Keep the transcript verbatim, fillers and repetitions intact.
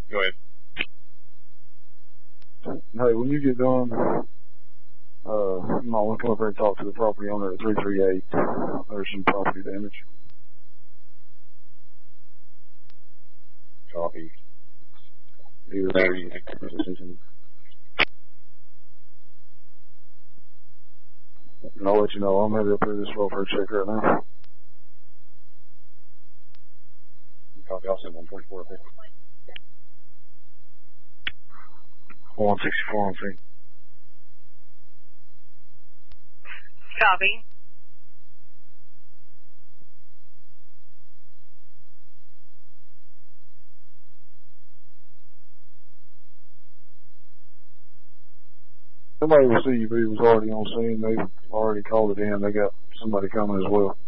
Go ahead. Hey, when you get done, uh, you might want to come up here and talk to the property owner at three three eight. There's some property damage. Copy. Either There way. you go. And I'll let you know. I'm headed up here this welfare check right now. Copy. I'll send one twenty-four up there. one sixty-four on feet. Copy. Somebody with C U B was already on scene. They already called it in. They got somebody coming as well.